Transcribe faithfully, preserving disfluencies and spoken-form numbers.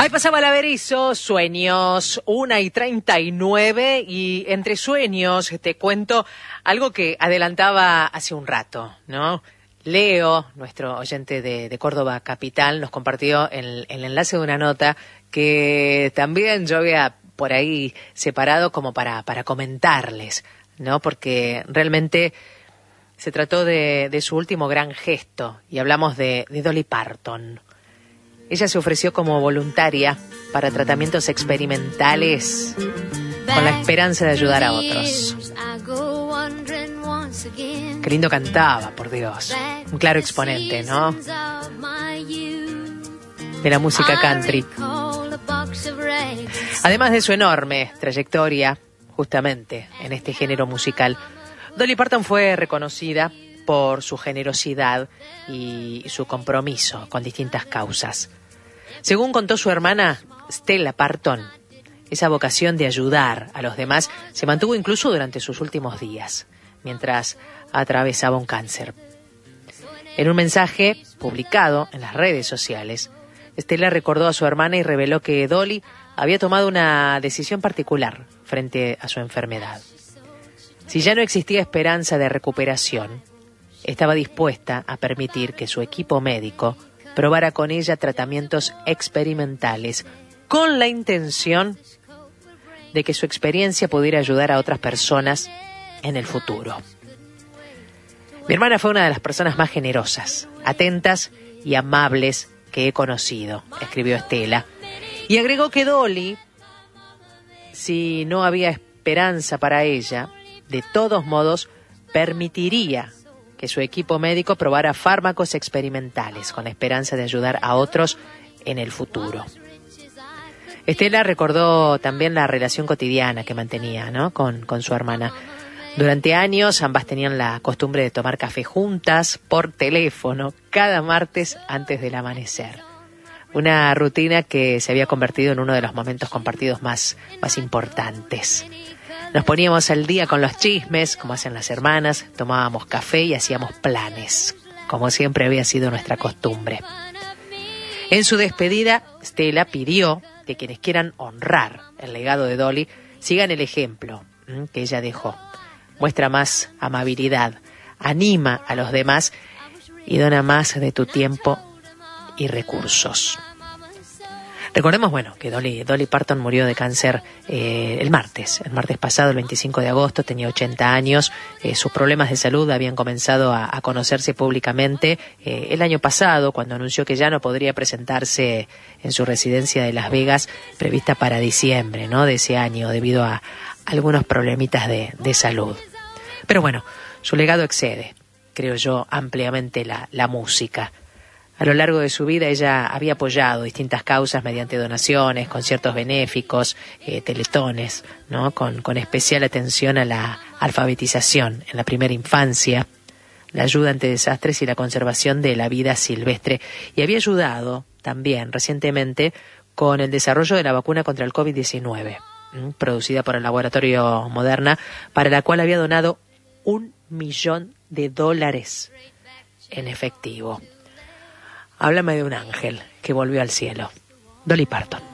Ahí pasaba la Berizo, Sueños, una y treinta y nueve, y entre sueños te cuento algo que adelantaba hace un rato, ¿no? Leo, nuestro oyente de, de Córdoba Capital, nos compartió el, el enlace de una nota que también yo había por ahí separado como para, para comentarles, ¿no? Porque realmente se trató de, de su último gran gesto, y hablamos de, de Dolly Parton. Ella se ofreció como voluntaria para tratamientos experimentales con la esperanza de ayudar a otros. Qué lindo cantaba, por Dios. Un claro exponente, ¿no? De la música country. Además de su enorme trayectoria, justamente en este género musical, Dolly Parton fue reconocida por su generosidad y su compromiso con distintas causas. Según contó su hermana Stella Parton, esa vocación de ayudar a los demás se mantuvo incluso durante sus últimos días, mientras atravesaba un cáncer. En un mensaje publicado en las redes sociales, Stella recordó a su hermana y reveló que Dolly había tomado una decisión particular frente a su enfermedad. Si ya no existía esperanza de recuperación, estaba dispuesta a permitir que su equipo médico probara con ella tratamientos experimentales con la intención de que su experiencia pudiera ayudar a otras personas en el futuro. Mi hermana fue una de las personas más generosas, atentas y amables que he conocido, escribió Stella. Y agregó que Dolly, si no había esperanza para ella, de todos modos permitiría que su equipo médico probara fármacos experimentales con la esperanza de ayudar a otros en el futuro. Stella recordó también la relación cotidiana que mantenía, ¿no? con, con su hermana. Durante años ambas tenían la costumbre de tomar café juntas por teléfono cada martes antes del amanecer. Una rutina que se había convertido en uno de los momentos compartidos más, más importantes. Nos poníamos al día con los chismes, como hacen las hermanas, tomábamos café y hacíamos planes, como siempre había sido nuestra costumbre. En su despedida, Stella pidió que quienes quieran honrar el legado de Dolly sigan el ejemplo que ella dejó. Muestra más amabilidad, anima a los demás y dona más de tu tiempo y recursos. Recordemos, bueno, que Dolly, Dolly Parton murió de cáncer eh, el martes, el martes pasado, el veinticinco de agosto, tenía ochenta años. Eh, sus problemas de salud habían comenzado a, a conocerse públicamente eh, el año pasado, cuando anunció que ya no podría presentarse en su residencia de Las Vegas, prevista para diciembre, ¿no?, de ese año, debido a algunos problemitas de, de salud. Pero bueno, su legado excede, creo yo, ampliamente la, la música. A lo largo de su vida ella había apoyado distintas causas mediante donaciones, conciertos benéficos, eh, teletones, ¿no?, con, con especial atención a la alfabetización en la primera infancia, la ayuda ante desastres y la conservación de la vida silvestre. Y había ayudado también recientemente con el desarrollo de la vacuna contra el covid diecinueve, ¿m? producida por el laboratorio Moderna, para la cual había donado un millón de dólares en efectivo. Háblame de un ángel que volvió al cielo. Dolly Parton.